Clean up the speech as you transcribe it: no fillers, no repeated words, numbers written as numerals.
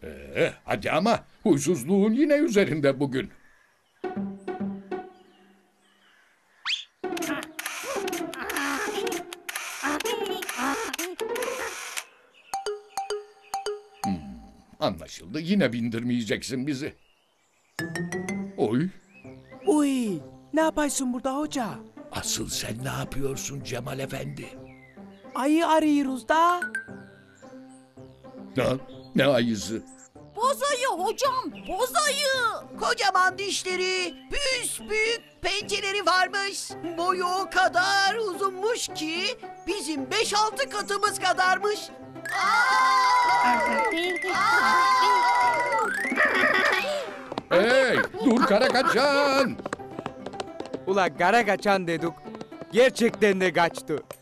Hadi ama huysuzluğun yine üzerinde bugün. Anlaşıldı. Yine bindirmeyeceksin bizi. Oy. Uy, ne yapıyorsun burada hoca? Asıl sen ne yapıyorsun Cemal Efendi? Ayı arıyoruz da. Ne ayısı? Bozayı hocam, bozayı. Kocaman dişleri, büyük pençeleri varmış. Boyu o kadar uzunmuş ki bizim 5-6 katımız kadarmış. Hey, dur Karakaçan! Ula kara kaçan dedik. Gerçekten de kaçtı.